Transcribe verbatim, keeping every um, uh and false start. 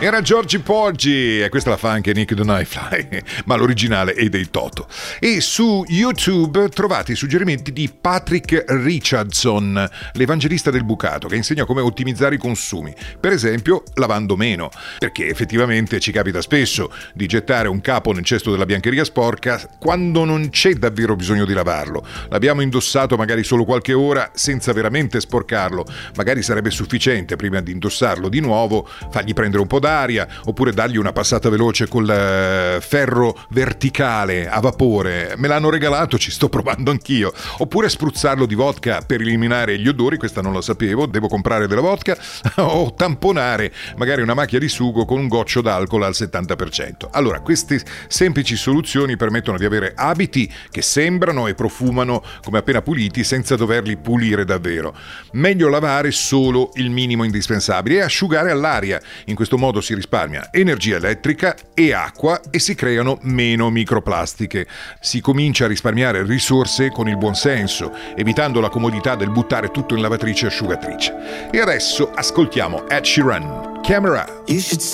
Era Giorgi Porgi e questa la fa anche Nick the Knifefly, ma l'originale è dei Toto. E su YouTube trovate i suggerimenti di Patrick Richardson, l'evangelista del bucato, che insegna come ottimizzare i consumi, per esempio lavando meno, perché effettivamente ci capita spesso di gettare un capo nel cesto della biancheria sporca quando non c'è davvero bisogno di lavarlo. L'abbiamo indossato magari solo qualche ora senza veramente sporcarlo, magari sarebbe sufficiente prima di indossarlo di nuovo fargli prendere un po' d'aria, oppure dargli una passata veloce col uh, ferro verticale a vapore. Me l'hanno regalato, ci sto provando anch'io. Oppure spruzzarlo di vodka per eliminare gli odori, questa non la sapevo, devo comprare della vodka. O tamponare magari una macchia di sugo con un goccio d'alcol al settanta per cento. Allora, queste semplici soluzioni permettono di avere abiti che sembrano e profumano come appena puliti senza doverli pulire davvero. Meglio lavare solo il minimo indispensabile e asciugare all'aria. In questo modo si risparmia energia elettrica e acqua e si creano meno microplastiche. Si comincia a risparmiare risorse con il buon senso, evitando la comodità del buttare tutto in lavatrice e asciugatrice. E adesso ascoltiamo Ed Sheeran, Camera. You should